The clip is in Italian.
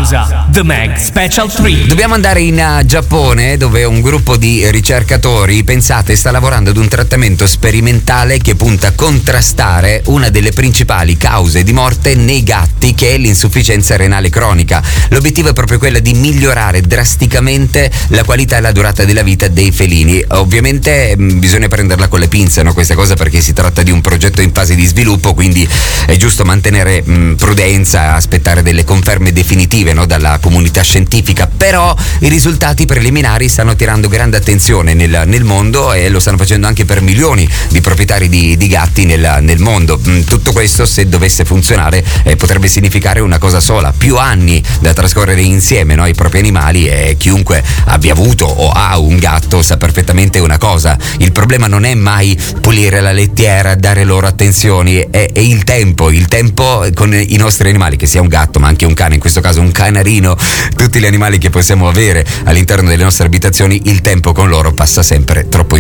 The Mag Special 3. Dobbiamo andare in Giappone, dove un gruppo di ricercatori, pensate, sta lavorando ad un trattamento sperimentale che punta a contrastare una delle principali cause di morte nei gatti, che è l'insufficienza renale cronica. L'obiettivo è proprio quello di migliorare drasticamente la qualità e la durata della vita dei felini. Ovviamente bisogna prenderla con le pinze, no, questa cosa, perché si tratta di un progetto in fase di sviluppo, quindi è giusto mantenere prudenza, aspettare delle conferme definitive, no, dalla comunità scientifica. Però i risultati preliminari stanno attirando grande attenzione nel mondo, e lo stanno facendo anche per milioni di proprietari di gatti nel mondo. Tutto questo, se dovesse funzionare, potrebbe significare una cosa sola: più anni da trascorrere insieme, no, ai propri animali. E chiunque abbia avuto o ha un gatto sa perfettamente una cosa: il problema non è mai pulire la lettiera, dare loro attenzioni, è il tempo con i nostri animali, che sia un gatto ma anche un cane, in questo caso un canarino, tutti gli animali che possiamo avere all'interno delle nostre abitazioni. Il tempo con loro passa sempre troppo